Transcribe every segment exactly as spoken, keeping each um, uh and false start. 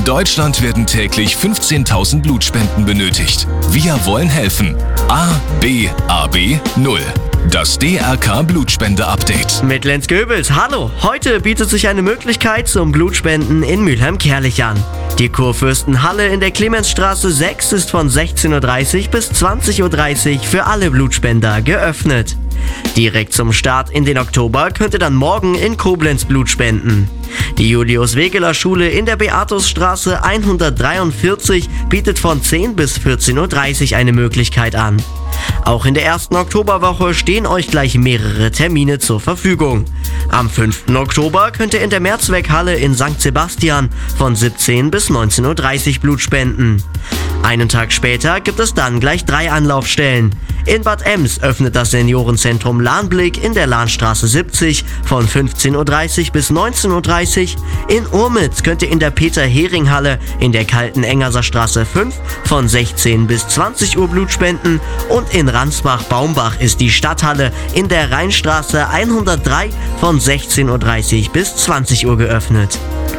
In Deutschland werden täglich fünfzehntausend Blutspenden benötigt. Wir wollen helfen. A B A B null. Das D R K Blutspende-Update. Mit Lenz Goebels. Hallo, heute bietet sich eine Möglichkeit zum Blutspenden in Mülheim-Kärlich an. Die Kurfürstenhalle in der Clemensstraße sechs ist von sechzehn Uhr dreißig bis zwanzig Uhr dreißig für alle Blutspender geöffnet. Direkt zum Start in den Oktober könnt ihr dann morgen in Koblenz Blut spenden. Die Julius-Wegeler-Schule in der Beatusstraße hundertdreiundvierzig bietet von zehn bis vierzehn Uhr dreißig eine Möglichkeit an. Auch in der ersten Oktoberwoche stehen euch gleich mehrere Termine zur Verfügung. Am fünften Oktober könnt ihr in der Mehrzweckhalle in Sankt Sebastian von siebzehn bis neunzehn Uhr dreißig Blut spenden. Einen Tag später gibt es dann gleich drei Anlaufstellen. In Bad Ems öffnet das Seniorenzentrum Lahnblick in der Lahnstraße siebzig von fünfzehn Uhr dreißig bis neunzehn Uhr dreißig. In Urmitz könnt ihr in der Peter-Hering-Halle in der Kalten-Engerser Straße fünf von sechzehn bis zwanzig Uhr Blut spenden. Und in Ransbach-Baumbach ist die Stadthalle in der Rheinstraße hundertdrei von sechzehn Uhr dreißig bis zwanzig Uhr geöffnet.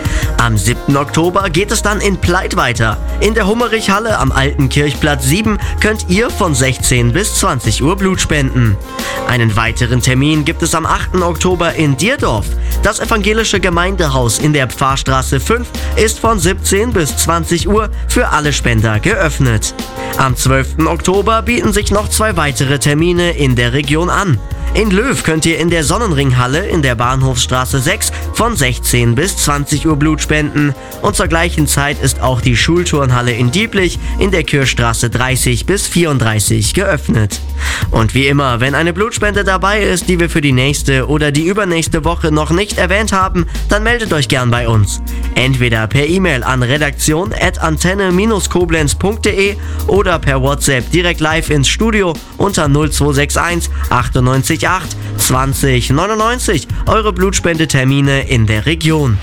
Am siebten Oktober geht es dann in Pleit weiter. In der Hummerich-Halle am Alten Kirchplatz sieben könnt ihr von sechzehn bis zwanzig Uhr Blut spenden. Einen weiteren Termin gibt es am achten Oktober in Dierdorf. Das evangelische Gemeindehaus in der Pfarrstraße fünf ist von siebzehn bis zwanzig Uhr für alle Spender geöffnet. Am zwölften Oktober bieten sich noch zwei weitere Termine in der Region an. In Löw könnt ihr in der Sonnenringhalle in der Bahnhofsstraße sechs von sechzehn bis zwanzig Uhr Blut spenden und zur gleichen Zeit ist auch die Schulturnhalle in Dieblich in der Kirchstraße dreißig bis vierunddreißig geöffnet. Und wie immer, wenn eine Blutspende dabei ist, die wir für die nächste oder die übernächste Woche noch nicht erwähnt haben, dann meldet euch gern bei uns. Entweder per E-Mail an redaktion at antenne dash koblenz punkt de oder per WhatsApp direkt live ins Studio unter null zwei sechs eins achtundneunzig acht zwanzig neunundneunzig. Eure Blutspendetermine in der Region.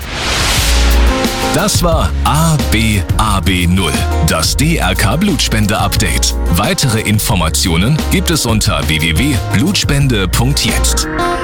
Das war A B A B null, das D R K Blutspende-Update. Weitere Informationen gibt es unter w w w punkt blutspende punkt jetzt.